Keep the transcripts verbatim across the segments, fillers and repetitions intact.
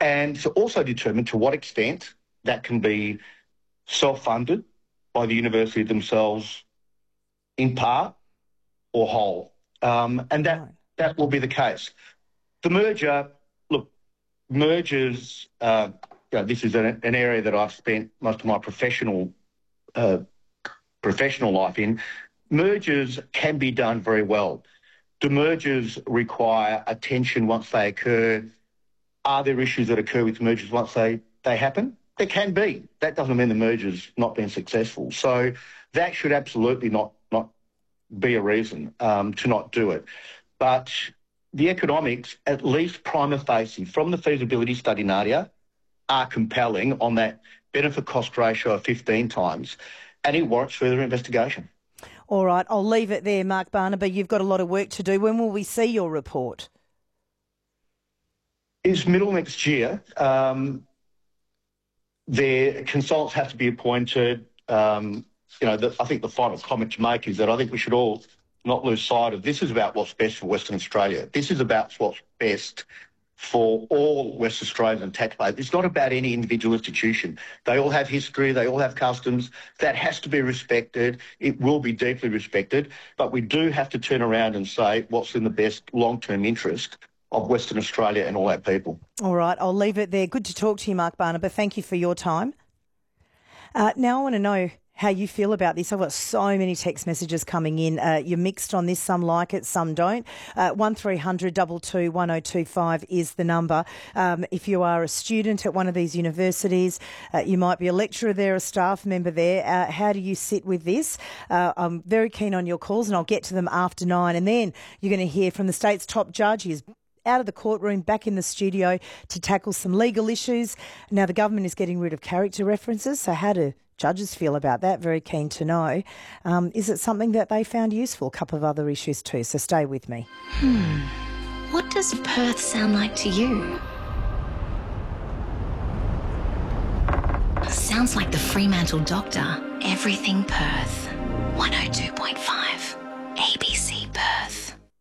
and to also determine to what extent that can be self-funded by the university themselves in part or whole. Um, and that, that will be the case. The merger, look, mergers, uh, you know, this is an, an area that I've spent most of my professional uh, professional life in. Mergers can be done very well. Do mergers require attention once they occur? Are there issues that occur with mergers once they, they happen? There can be. That doesn't mean the merger's not been successful. So that should absolutely not, not be a reason um, to not do it. But the economics, at least prima facie, from the feasibility study, Nadia, are compelling on that benefit-cost ratio of fifteen times, and it warrants further investigation. All right, I'll leave it there, Mark Barnaby. You've got a lot of work to do. When will we see your report? It's middle next year. Um, their consultants have to be appointed. Um, you know, the, I think the final comment to make is that I think we should all not lose sight of this is about what's best for Western Australia. This is about what's best for all West Australians and taxpayers. It's not about any individual institution. They all have history, they all have customs. That has to be respected. It will be deeply respected. But we do have to turn around and say what's in the best long-term interest of Western Australia and all our people. All right, I'll leave it there. Good to talk to you, Mark Barnaby. Thank you for your time. Uh, now I want to know how you feel about this. I've got so many text messages coming in. Uh, you're mixed on this. Some like it, some don't. Uh, one three hundred two two one oh two five is the number. Um, if you are a student at one of these universities, uh, you might be a lecturer there, a staff member there. Uh, how do you sit with this? Uh, I'm very keen on your calls, and I'll get to them after nine. And then you're going to hear from the state's top judge. He's out of the courtroom, back in the studio to tackle some legal issues. Now, the government is getting rid of character references, so how do judges feel about that? Very keen to know. Um, is it something that they found useful? A couple of other issues too, so stay with me. Hmm. What does Perth sound like to you? Sounds like the Fremantle Doctor. Everything Perth. one oh two point five. A B C Perth.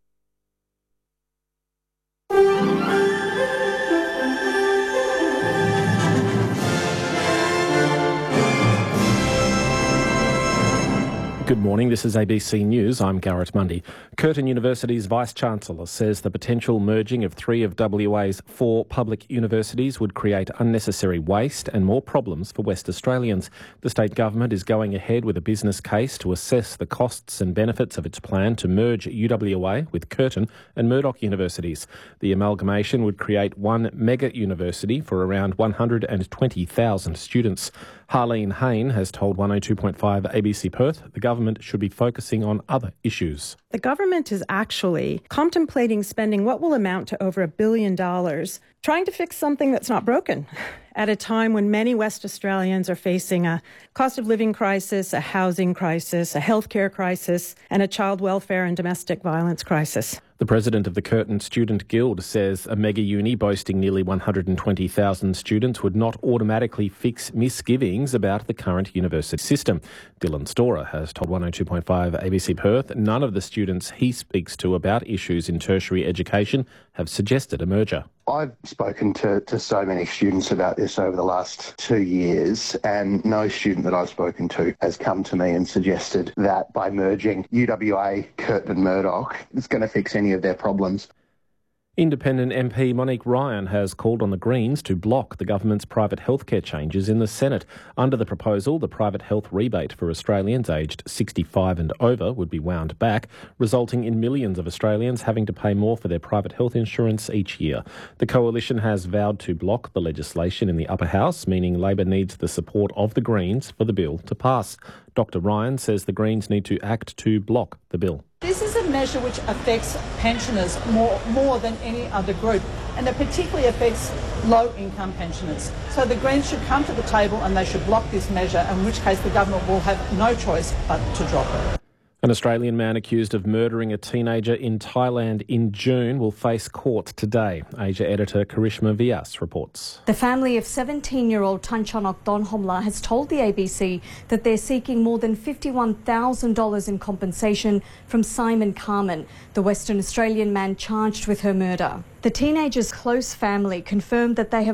Good morning, this is A B C News. I'm Garrett Mundy. Curtin University's Vice-Chancellor says the potential merging of three of W A's four public universities would create unnecessary waste and more problems for West Australians. The state government is going ahead with a business case to assess the costs and benefits of its plan to merge U W A with Curtin and Murdoch universities. The amalgamation would create one mega university for around one hundred twenty thousand students. Harleen Hayne has told one oh two point five A B C Perth the government should be focusing on other issues. The government is actually contemplating spending what will amount to over a billion dollars trying to fix something that's not broken at a time when many West Australians are facing a cost of living crisis, a housing crisis, a healthcare crisis, and a child welfare and domestic violence crisis. The president of the Curtin Student Guild says a mega uni boasting nearly one hundred twenty thousand students would not automatically fix misgivings about the current university system. Dylan Storer has told one oh two point five A B C Perth none of the students he speaks to about issues in tertiary education have suggested a merger. I've spoken to, to so many students about this over the last two years, and no student that I've spoken to has come to me and suggested that by merging U W A, Curtin and Murdoch, it's going to fix any of their problems. Independent M P Monique Ryan has called on the Greens to block the government's private healthcare changes in the Senate. Under the proposal, the private health rebate for Australians aged sixty-five and over would be wound back, resulting in millions of Australians having to pay more for their private health insurance each year. The coalition has vowed to block the legislation in the upper house, meaning Labor needs the support of the Greens for the bill to pass. Doctor Ryan says the Greens need to act to block the bill. This is a measure which affects pensioners more, more than any other group, and it particularly affects low-income pensioners. So the Greens should come to the table and they should block this measure, in which case the government will have no choice but to drop it. An Australian man accused of murdering a teenager in Thailand in June will face court today. Asia editor Karishma Vyas reports. The family of seventeen-year-old Tan Chonok Donhomla has told the A B C that they're seeking more than fifty-one thousand dollars in compensation from Simon Carmen, the Western Australian man charged with her murder. The teenager's close family confirmed that they have